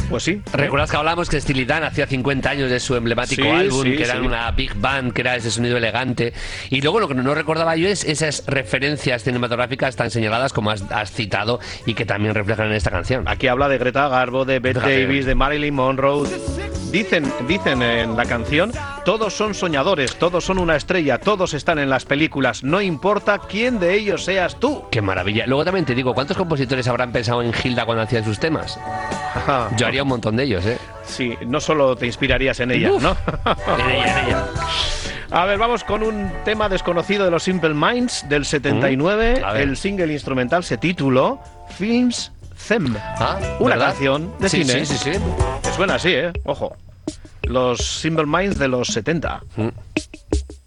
Pues sí. ¿Recuerdas que hablamos que Steely Dan hacía 50 años de su emblemático álbum, que era una big band, que era ese sonido elegante? Y luego lo que no recordaba yo es esas referencias cinematográficas tan señaladas como has citado y que también reflejan en esta canción. Aquí habla de Greta Garbo, de Bette Davis, de Marilyn Monroe. Dicen en la canción, todos son soñadores, todos son una estrella, todos están en las películas, no importa quién de ellos seas tú. ¡Qué maravilla! Luego también te digo, ¿cuántos compositores habrán pensado en Hilda cuando hacían sus temas? Yo haría un montón de ellos, ¿eh? Sí, no solo te inspirarías en ella, ¿no? En ella. A ver, vamos con un tema desconocido de los Simple Minds del 79. El single instrumental se tituló Films Them. Una canción de cine. Sí. Que suena así, ¿eh? Ojo. Los Simple Minds de los 70.